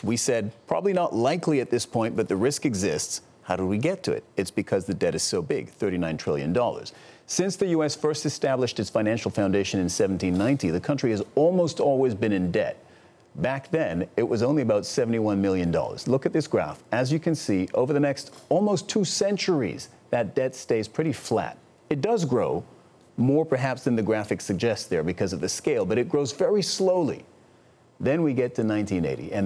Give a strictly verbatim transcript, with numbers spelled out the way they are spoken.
this. We said probably not likely at this point, but the risk exists. How do we get to it? It's because the debt is so big, thirty-nine trillion dollars. Since the U S first established its financial foundation in seventeen ninety, the country has almost always been in debt. Back then, it was only about seventy-one million dollars. Look at this graph. As you can see, over the next almost two centuries, that debt stays pretty flat. It does grow, more perhaps than the graphic suggests there because of the scale, but it grows very slowly. Then we get to nineteen eighty, and